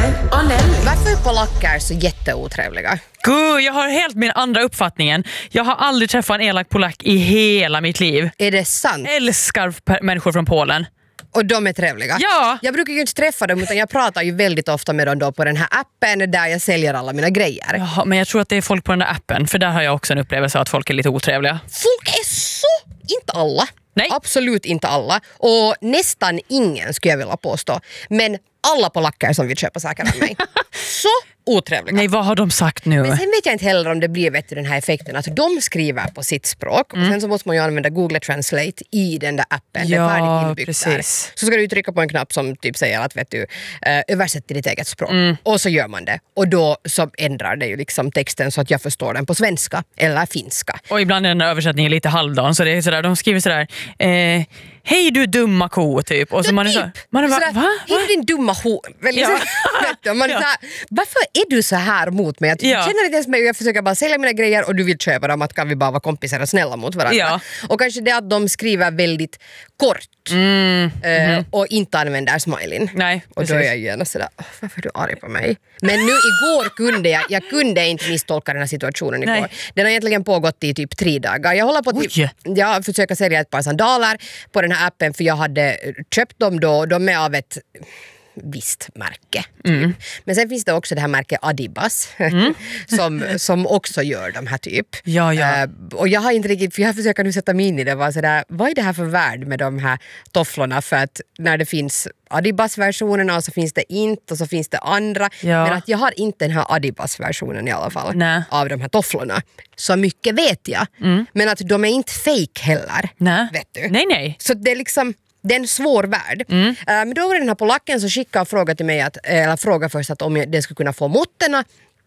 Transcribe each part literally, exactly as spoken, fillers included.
och Nelly. Varför är polacker så jätteotrevliga? Gud, jag har helt min andra uppfattningen. Jag har aldrig träffat en elak polack i hela mitt liv. Är det sant? Älskar per- människor från Polen. Och de är trevliga? Ja. Jag brukar ju inte träffa dem utan jag pratar ju väldigt ofta med dem då på den här appen där jag säljer alla mina grejer. Jaha, men jag tror att det är folk på den där appen. För där har jag också en upplevelse av att folk är lite otrevliga. Folk är så... Inte alla. Nej. Absolut inte alla. Och nästan ingen skulle jag vilja påstå. Men alla polacker som vill köpa saker av mig. Så otrevliga. Nej, vad har de sagt nu? Men sen vet jag inte heller om det blir vet du, den här effekten att de skriver på sitt språk och sen så måste man ju använda Google Translate i den där appen. Ja, det är färdigt inbyggt där. precis. Så ska du trycka på en knapp som typ säger att vet du, eh, översätt till ditt eget språk. Och så gör man det. Och då så ändrar det ju liksom texten så att jag förstår den på svenska eller finska. Och ibland är den här översättningen lite halvdan. Så det är sådär, de skriver sådär eh, hej du dumma ko typ. Och så man är så, man är bara, Sådär, va? hej du din dumma ho... Väl, Ja. vet du, man är Ja. såhär, varför är du så här mot mig? Att du Ja. känner inte ens mig och jag försöker bara sälja mina grejer och du vill köpa dem, att kan vi bara vara kompisar och snälla mot varandra. Ja. Och kanske det att de skriver väldigt kort Mm. eh, Mm-hmm. och inte använder smileyn. Nej, Och då är jag gärna sådär, "Åh, varför är du arg på mig?" Men nu igår kunde jag, jag kunde inte misstolka den här situationen igår. Nej. Den har egentligen pågått i typ tre dagar. Jag håller på att Oj. jag försöker sälja ett par sandaler på den här appen för jag hade köpt dem då, de är av ett visst märke. Typ. Men sen finns det också det här märket Adibas som, som också gör de här typ. Ja, ja. Eh, och jag har inte riktigt, för jag försöker nu sätta mig in i det, var sådär, vad är det här för värld med de här tofflorna, för att när det finns Adibas-versionerna och så finns det inte och så finns det andra, Ja. men att jag har inte den här Adibas-versionen i alla fall. Nej. Av de här tofflorna. Så mycket vet jag, men att de är inte fake heller. Nej. Vet du? Nej, nej. Så det är liksom det är en svår värld. Mm. Uh, men då var det den här polacken som skickade och frågade till mig att, eller frågade först att om jag, den skulle kunna få måtterna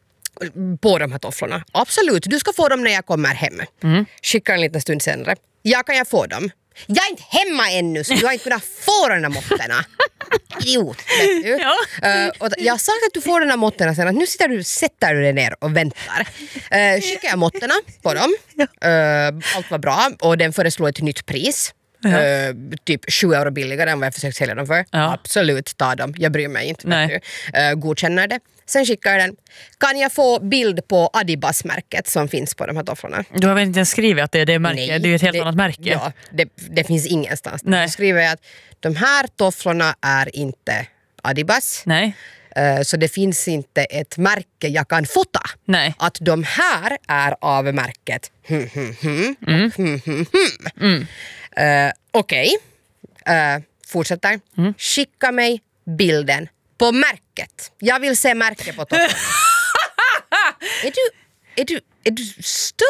på de här tofflorna. Absolut, du ska få dem när jag kommer hem. Mm. Skickar en liten stund senare. Ja, kan jag få dem? Jag är inte hemma ännu så du har inte kunnat få de här måtterna. Idiot, vet du? Ja. Uh, och jag har sagt att du får de här måtterna sen, att nu sitter du, sätter du dig ner och väntar. Uh, skickar jag måtterna på dem. Uh, allt var bra och den föreslår ett nytt pris. Uh, typ sju euro billigare än vad jag försökt sälja dem för. Ja. Absolut, ta dem. Jag bryr mig inte. Nej. Vet du. Uh, godkänner det. Sen skickar jag den. Kan jag få bild på Adibas-märket som finns på de här tofflorna? Du har väl inte ens skrivit att det är det märket? Nej, det är ju ett helt det, annat märke. Ja, det, det finns ingenstans. Nej. Då skriver jag att de här tofflorna är inte Adibas. Nej. Uh, så det finns inte ett märke jag kan fota. Nej. Att de här är av märket hmm, hmm, hmm, Mm. hmm, hmm, hmm. Mm. Uh, Okej, okay. uh, fortsätter. Mm. Skicka mig bilden på märket. Jag vill se märke på toppen. är du, är du, är du störd?